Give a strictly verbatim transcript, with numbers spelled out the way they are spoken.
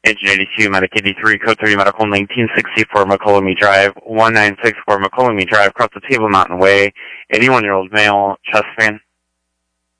Engine eighty-two, Medic eighty-three, Code three, Medical nineteen sixty-four, McCollum Drive, one nine six four, McCollum Drive, across the Table Mountain Way, eighty-one-year-old male, chest pain.